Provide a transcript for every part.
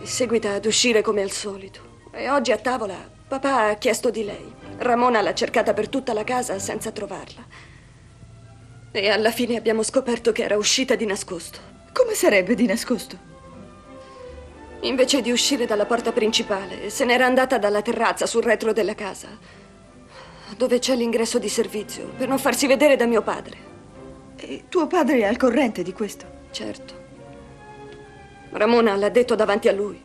seguita ad uscire come al solito. E oggi a tavola papà ha chiesto di lei. Ramona l'ha cercata per tutta la casa senza trovarla. E alla fine abbiamo scoperto che era uscita di nascosto. Come sarebbe di nascosto? Invece di uscire dalla porta principale, se n'era andata dalla terrazza sul retro della casa, dove c'è l'ingresso di servizio, per non farsi vedere da mio padre. E tuo padre è al corrente di questo? Certo. Ramona l'ha detto davanti a lui.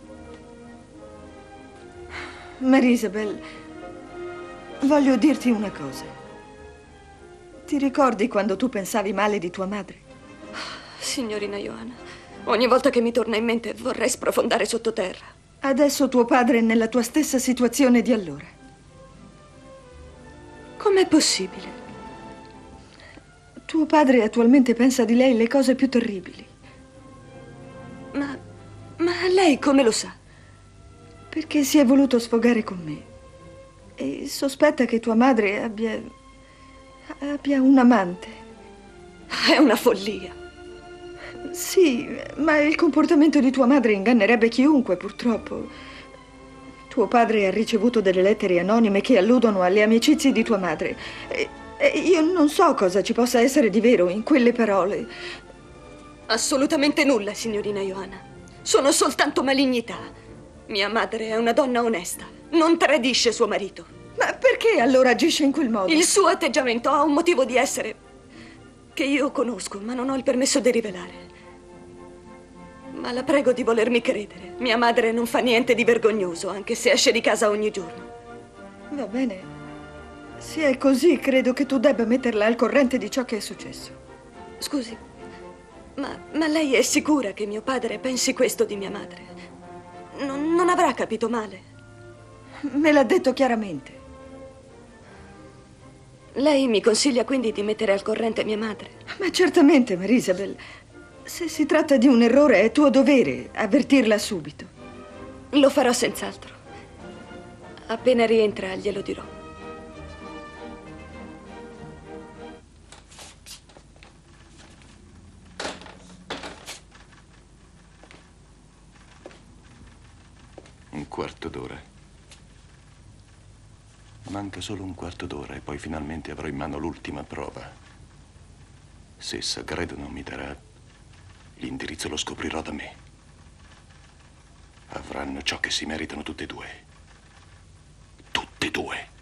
Marisabel, voglio dirti una cosa. Ti ricordi quando tu pensavi male di tua madre? Signorina Johanna, ogni volta che mi torna in mente vorrei sprofondare sottoterra. Adesso tuo padre è nella tua stessa situazione di allora. Com'è possibile? Tuo padre attualmente pensa di lei le cose più terribili. Ma lei come lo sa? Perché si è voluto sfogare con me. E sospetta che tua madre abbia un amante. È una follia. Sì, ma il comportamento di tua madre ingannerebbe chiunque, purtroppo. Tuo padre ha ricevuto delle lettere anonime che alludono alle amicizie di tua madre. E io non so cosa ci possa essere di vero in quelle parole. Assolutamente nulla, signorina Johanna. Sono soltanto malignità. Mia madre è una donna onesta. Non tradisce suo marito. Ma perché allora agisce in quel modo? Il suo atteggiamento ha un motivo di essere che io conosco, ma non ho il permesso di rivelare. Ma la prego di volermi credere. Mia madre non fa niente di vergognoso, anche se esce di casa ogni giorno. Va bene. Se è così, credo che tu debba metterla al corrente di ciò che è successo. Scusi, ma lei è sicura che mio padre pensi questo di mia madre? Non avrà capito male? Me l'ha detto chiaramente. Lei mi consiglia quindi di mettere al corrente mia madre? Ma certamente, Marisabel. Se si tratta di un errore, è tuo dovere avvertirla subito. Lo farò senz'altro. Appena rientra, glielo dirò. Un quarto d'ora. Manca solo un quarto d'ora e poi finalmente avrò in mano l'ultima prova. Se Sagredo non mi darà l'indirizzo, lo scoprirò da me. Avranno ciò che si meritano tutte e due. Tutte e due.